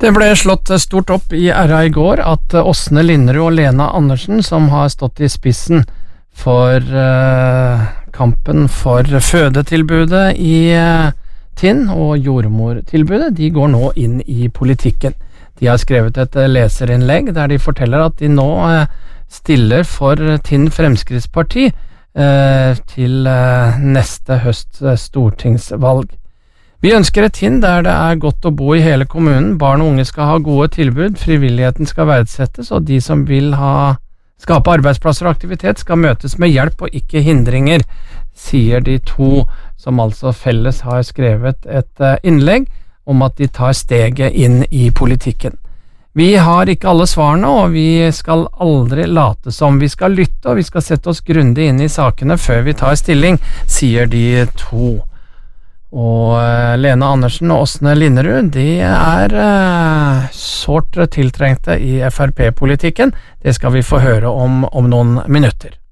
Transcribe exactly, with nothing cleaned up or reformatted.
Det ble slått stort opp i R A i går at Åsne Linderud og Lena Andersen, som har stått i spissen for uh, kampen for fødetilbudet i uh, Tinn og jordmortilbudet, de går nå inn i politikken. De har skrevet et leserinnlegg der de forteller at de nå uh, stiller for Tinn Fremskrittsparti uh, til uh, neste høsts uh, stortingsvalg. Vi ønsker et Tinn der det er godt å bo i hele kommunen, barn og unge skal ha gode tilbud, frivilligheten skal verdsettes, og de som vil ha, skape arbeidsplasser og aktivitet skal møtes med hjelp og ikke hindringer, sier de to som altså felles har skrevet et innlegg om at de tar steget inn i politikken. Vi har ikke alle svarene, og vi skal aldri late som. Vi skal lytte, og vi skal sette oss grundig inn i sakene før vi tar stilling, sier de to. Og Lena Andersen og Åsne Linderud, de er uh, sårt tiltrengte i F R P-politikken. Det skal vi få høre om om noen minutter.